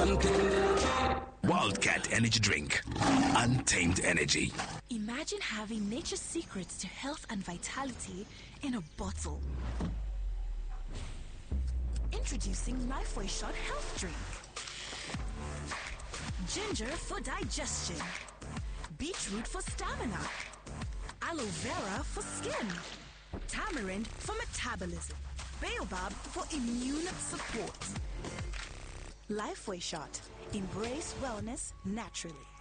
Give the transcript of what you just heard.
Wildcat Energy Drink. Untamed energy. Imagine having nature's secrets to health and vitality in a bottle. Introducing Lifeway Shot Health Drink. Ginger for digestion. Beetroot for stamina. Aloe vera for skin. Tamarind for metabolism. Baobab for immune support. Lifeway Shot. Embrace wellness naturally.